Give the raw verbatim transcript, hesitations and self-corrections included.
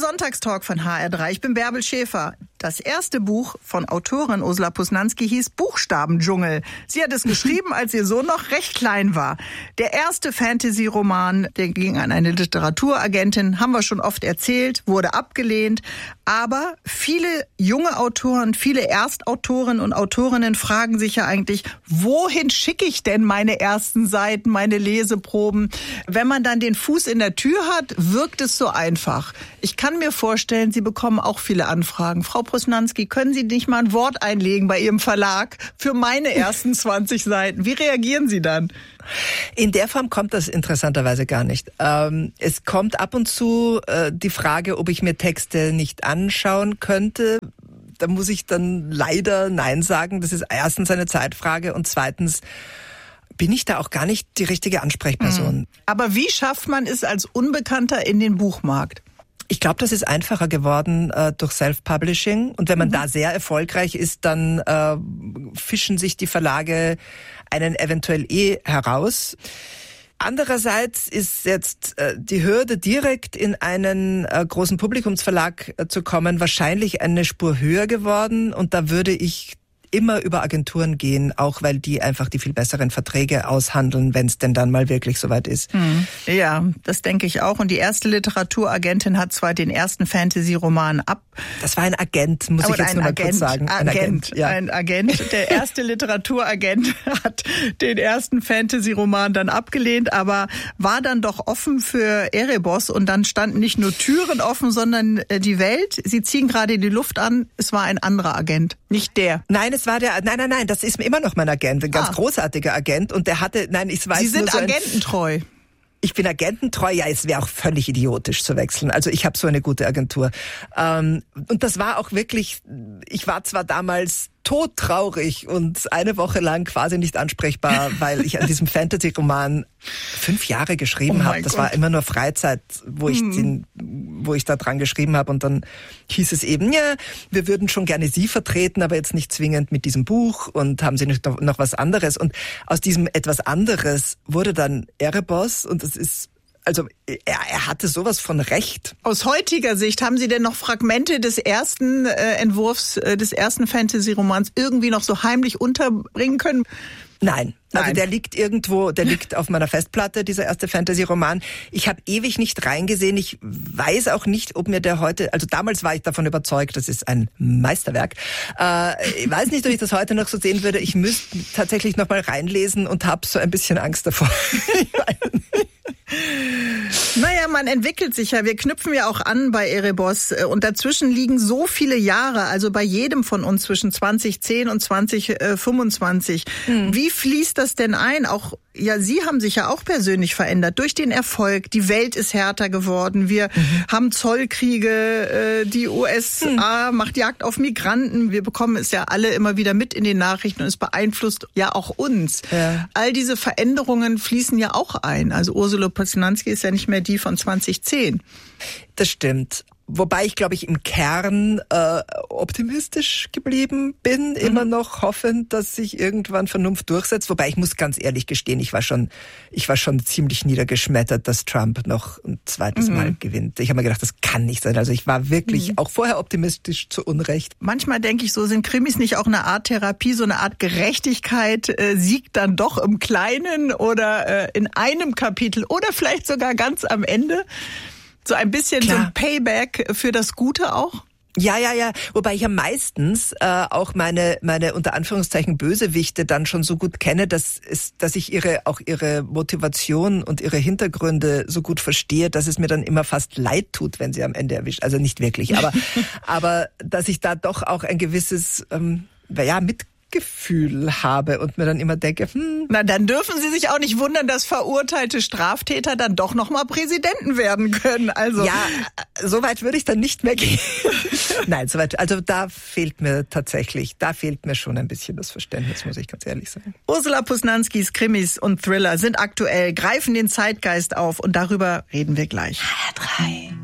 Sonntagstalk von H R drei. Ich bin Bärbel Schäfer. Das erste Buch von Autorin Ursula Posnanski hieß Buchstabendschungel. Sie hat es geschrieben, als ihr Sohn noch recht klein war. Der erste Fantasy-Roman, der ging an eine Literaturagentin, haben wir schon oft erzählt, wurde abgelehnt. Aber viele junge Autoren, viele Erstautorinnen und Autorinnen fragen sich ja eigentlich, wohin schicke ich denn meine ersten Seiten, meine Leseproben? Wenn man dann den Fuß in der Tür hat, wirkt es so einfach. Ich kann mir vorstellen, Sie bekommen auch viele Anfragen. Frau Posnanski, können Sie nicht mal ein Wort einlegen bei Ihrem Verlag für meine ersten zwanzig Seiten? Wie reagieren Sie dann? In der Form kommt das interessanterweise gar nicht. Ähm, es kommt ab und zu äh, die Frage, ob ich mir Texte nicht anschauen könnte. Da muss ich dann leider Nein sagen. Das ist erstens eine Zeitfrage und zweitens bin ich da auch gar nicht die richtige Ansprechperson. Mhm. Aber wie schafft man es als Unbekannter in den Buchmarkt? Ich glaube, das ist einfacher geworden äh, durch Self-Publishing. Und wenn man mhm. da sehr erfolgreich ist, dann äh, fischen sich die Verlage einen eventuell eh heraus. Andererseits ist jetzt äh, die Hürde, direkt in einen äh, großen Publikumsverlag äh, zu kommen, wahrscheinlich eine Spur höher geworden. Und da würde ich immer über Agenturen gehen, auch weil die einfach die viel besseren Verträge aushandeln, wenn es denn dann mal wirklich soweit ist. Hm. Ja, das denke ich auch. Und die erste Literaturagentin hat zwar den ersten Fantasy-Roman ab. Das war ein Agent, muss Aber ich jetzt nur mal Agent, kurz sagen. Ein Agent, Agent, ja. ein Agent. Der erste Literaturagent hat den ersten Fantasy-Roman dann abgelehnt, aber war dann doch offen für Erebos und dann standen nicht nur Türen offen, sondern die Welt. Sie ziehen gerade die Luft an. Es war ein anderer Agent, nicht der. Nein, es war der, nein, nein, nein, das ist immer noch mein Agent, ein ganz ah. großartiger Agent und der hatte, nein, ich weiß Sie sind nur so agententreu. Ein, ich bin agententreu, ja, es wäre auch völlig idiotisch zu wechseln. Also ich habe so eine gute Agentur. Ähm, und das war auch wirklich, ich war zwar damals todtraurig und eine Woche lang quasi nicht ansprechbar, weil ich an diesem Fantasy-Roman fünf Jahre geschrieben oh habe. Das Gott. War immer nur Freizeit, wo ich hm. den, wo ich da dran geschrieben habe. Und dann hieß es eben, ja, wir würden schon gerne Sie vertreten, aber jetzt nicht zwingend mit diesem Buch und haben Sie nicht noch, noch was anderes. Und aus diesem etwas anderes wurde dann Erebos und das ist Also er, er hatte sowas von Recht. Aus heutiger Sicht, haben Sie denn noch Fragmente des ersten äh, Entwurfs, äh, des ersten Fantasy-Romans irgendwie noch so heimlich unterbringen können? Nein. Nein. Also der liegt irgendwo, der liegt auf meiner Festplatte, dieser erste Fantasy-Roman. Ich habe ewig nicht reingesehen. Ich weiß auch nicht, ob mir der heute, also damals war ich davon überzeugt, das ist ein Meisterwerk. Äh, ich weiß nicht, ob ich das heute noch so sehen würde. Ich müsste tatsächlich noch mal reinlesen und habe so ein bisschen Angst davor. Ich weiß nicht. Naja, man entwickelt sich ja. Wir knüpfen ja auch an bei Erebos und dazwischen liegen so viele Jahre, also bei jedem von uns zwischen zwanzig zehn und zwanzig fünfundzwanzig. Mhm. Wie fließt das denn ein? Auch ja, Sie haben sich ja auch persönlich verändert durch den Erfolg. Die Welt ist härter geworden. Wir mhm. haben Zollkriege. Die U S A mhm. macht Jagd auf Migranten. Wir bekommen es ja alle immer wieder mit in den Nachrichten und es beeinflusst ja auch uns. Ja. All diese Veränderungen fließen ja auch ein. Also Ursula Posnanski ist ja nicht mehr die von zwanzig zehn. Das stimmt. Wobei ich, glaube ich, im Kern äh, optimistisch geblieben bin, mhm. immer noch hoffend, dass sich irgendwann Vernunft durchsetzt. Wobei ich muss ganz ehrlich gestehen, ich war schon, ich war schon ziemlich niedergeschmettert, dass Trump noch ein zweites mhm. Mal gewinnt. Ich habe mir gedacht, das kann nicht sein. Also ich war wirklich mhm. auch vorher optimistisch zu Unrecht. Manchmal denke ich so, sind Krimis nicht auch eine Art Therapie, so eine Art Gerechtigkeit äh, siegt dann doch im Kleinen oder äh, in einem Kapitel oder vielleicht sogar ganz am Ende? So ein bisschen Klar. so ein Payback für das Gute auch? Ja, ja, ja. Wobei ich ja meistens äh, auch meine meine unter Anführungszeichen Bösewichte dann schon so gut kenne, dass es, dass ich ihre auch ihre Motivation und ihre Hintergründe so gut verstehe, dass es mir dann immer fast leid tut, wenn sie am Ende erwischt. Also nicht wirklich, aber aber dass ich da doch auch ein gewisses ähm, ja mit Gefühl habe und mir dann immer denke, hm. Na, dann dürfen Sie sich auch nicht wundern, dass verurteilte Straftäter dann doch noch mal Präsidenten werden können. Also ja, so weit würde ich dann nicht mehr gehen. Nein, so weit. Also da fehlt mir tatsächlich, da fehlt mir schon ein bisschen das Verständnis, muss ich ganz ehrlich sagen. Ursula Posnanskis Krimis und Thriller sind aktuell, greifen den Zeitgeist auf und darüber reden wir gleich. H R drei